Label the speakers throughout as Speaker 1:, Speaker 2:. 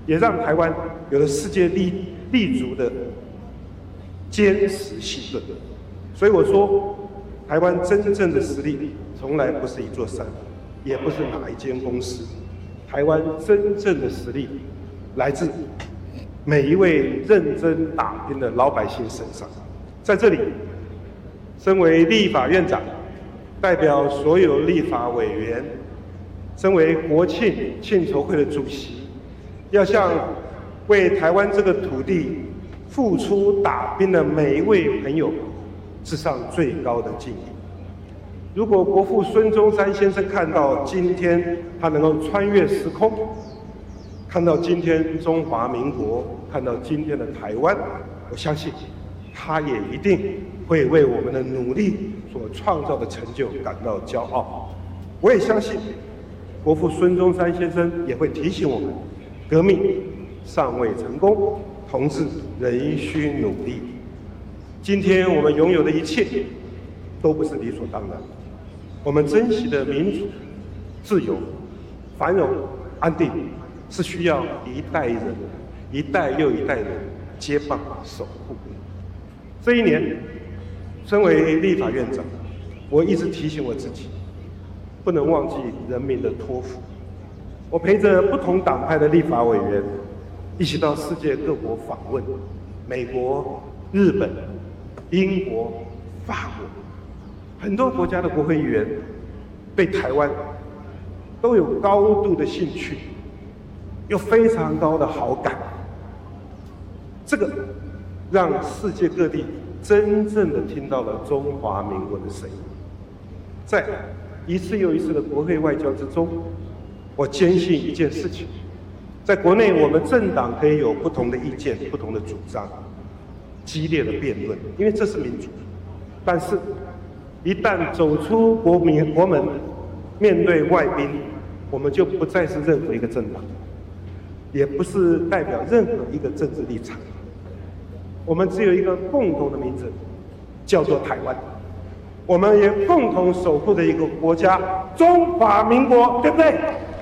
Speaker 1: 也让台湾有了世界立足的坚实细盾。所以我说，台湾真正的实力从来不是一座山，也不是哪一间公司。台湾真正的实力来自每一位认真打拼的老百姓身上。在这里，身为立法院长，代表所有立法委员，身为国庆筹会的主席，要向为台湾这个土地付出打拼的每一位朋友致上最高的敬意。如果国父孙中山先生看到今天他能够穿越时空，看到今天中华民国，看到今天的台湾，我相信他也一定会为我们的努力所创造的成就感到骄傲。我也相信国父孙中山先生也会提醒我们，革命尚未成功，同志仍需努力。今天我们拥有的一切都不是理所当然，我们珍惜的民主、自由、繁荣、安定，是需要一代人、一代又一代人接棒守护。这一年，身为立法院长，我一直提醒我自己，不能忘记人民的托付。我陪着不同党派的立法委员，一起到世界各国访问，美国、日本、英国、法国，很多国家的国会议员对台湾都有高度的兴趣，有非常高的好感。这个让世界各地真正的听到了中华民国的声音。在一次又一次的国会外交之中，我坚信一件事情：在国内，我们政党可以有不同的意见、不同的主张，激烈的辩论，因为这是民主。但是，一旦走出国门，面对外宾，我们就不再是任何一个政党，也不是代表任何一个政治立场。我们只有一个共同的名字，叫做台湾。我们也共同守护的一个国家——中华民国，对不对？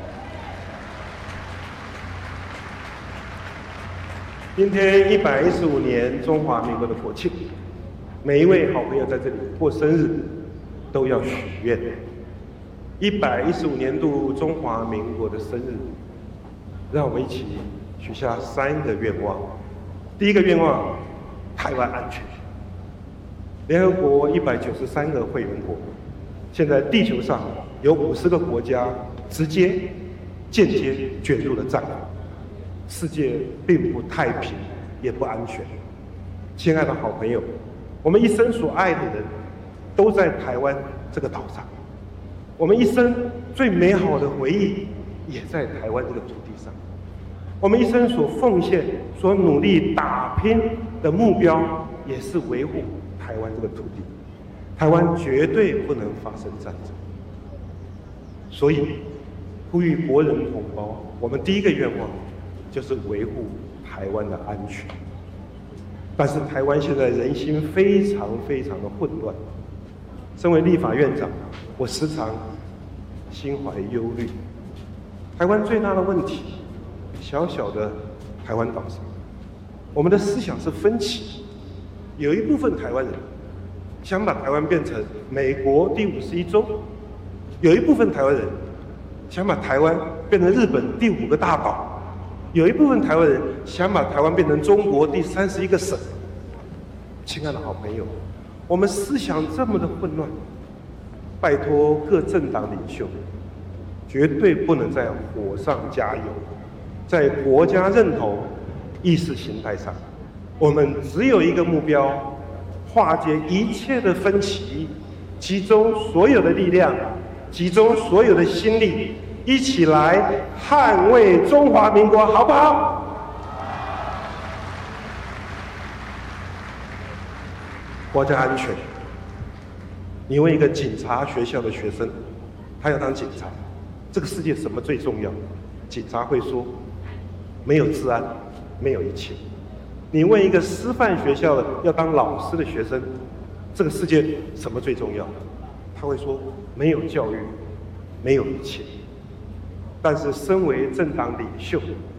Speaker 1: 今天115年中华民国的国庆，每一位好朋友在这里过生日，都要许愿。115年度中华民国的生日，让我们一起许下3个愿望。第一个愿望，台湾安全。联合国193个会员国，现在地球上有50个国家直接、间接卷入了战火，世界并不太平，也不安全。亲爱的好朋友，我们一生所爱的人，都在台湾这个岛上。我们一生最美好的回忆，也在台湾这个土地上。我们一生所奉献、所努力打拼的目标，也是维护台湾这个土地。台湾绝对不能发生战争。所以，呼吁国人同胞，我们第一个愿望就是维护台湾的安全。但是台湾现在人心非常非常的混乱。身为立法院长，我时常心怀忧虑。台湾最大的问题，小小的台湾岛上，我们的思想是分歧。有一部分台湾人想把台湾变成美国第51州，有一部分台湾人想把台湾变成日本第5个大岛，有一部分台湾人想把台湾变成中国第31个省。亲爱的好朋友，我们思想这么的混乱，拜托各政党领袖，绝对不能在火上加油。在国家认同、意识形态上，我们只有一个目标：化解一切的分歧，集中所有的力量，集中所有的心力，一起来捍卫中华民国，好不好？国家安全。你问一个警察学校的学生，他要当警察，这个世界什么最重要？警察会说，没有治安，没有一切。你问一个师范学校的要当老师的学生，这个世界什么最重要？他会说，没有教育，没有一切。但是身为政党领袖，